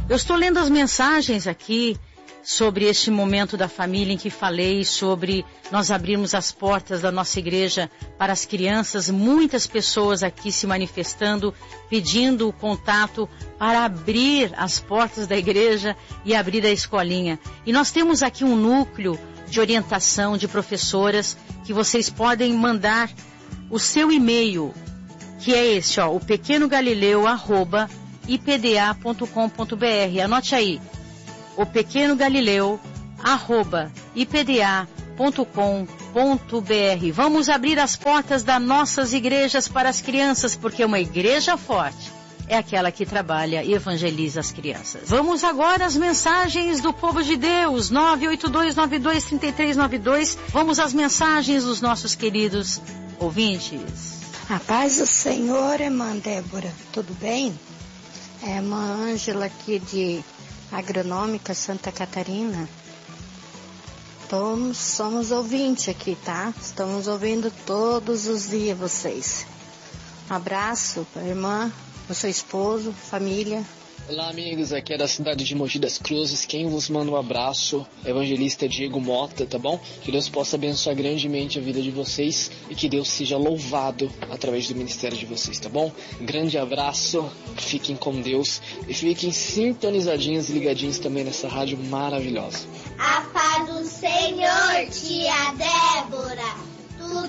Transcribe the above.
Eu estou lendo as mensagens aqui sobre este momento da família em que falei sobre nós abrirmos as portas da nossa igreja para as crianças. Muitas pessoas aqui se manifestando, pedindo o contato para abrir as portas da igreja e abrir a escolinha. E nós temos aqui um núcleo de orientação de professoras que vocês podem mandar o seu e-mail, que é este, o pequenogalileu@ipda.com.br. Anote aí, opequenogalileu@ipda.com.br. Vamos abrir as portas das nossas igrejas para as crianças, porque uma igreja forte é aquela que trabalha e evangeliza as crianças. Vamos agora às mensagens do povo de Deus, 982923392. Vamos às mensagens dos nossos queridos ouvintes. A paz do Senhor, irmã Débora, tudo bem? É a irmã Ângela aqui de Agronômica, Santa Catarina. Somos ouvintes aqui, tá? Estamos ouvindo todos os dias vocês. Um abraço para a irmã, para o seu esposo, família. Olá, amigos, aqui é da cidade de Mogi das Cruzes. Quem vos manda um abraço é o evangelista Diego Mota, tá bom? Que Deus possa abençoar grandemente a vida de vocês e que Deus seja louvado através do ministério de vocês, tá bom? Grande abraço, fiquem com Deus e fiquem sintonizadinhos e ligadinhos também nessa rádio maravilhosa. A paz do Senhor, tia Débora.